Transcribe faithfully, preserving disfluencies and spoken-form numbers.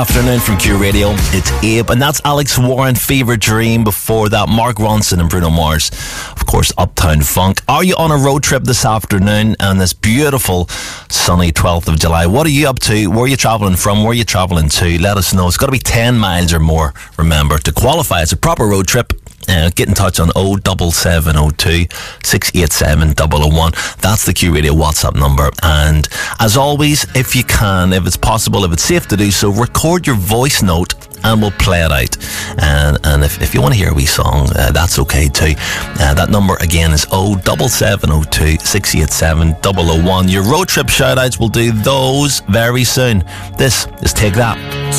Afternoon from Q Radio, it's Abe, and that's Alex Warren, Fever Dream. Before that, Mark Ronson and Bruno Mars, of course, Uptown Funk. Are you on a road trip this afternoon on this beautiful sunny twelfth of July? What are you up to? Where are you travelling from? Where are you travelling to? Let us know. It's got to be ten miles or more, remember, to qualify as a proper road trip. Uh, get in touch on oh seven seven oh two, six eight seven oh oh one. That's the Q Radio WhatsApp number. And as always, if you can, if it's possible, if it's safe to do so, record your voice note and we'll play it out. And, and if, if you want to hear a wee song, uh, that's okay too. Uh, that number again is oh seven seven oh two, six eight seven oh oh one. Your road trip shout outs, will do those very soon. This is Take That.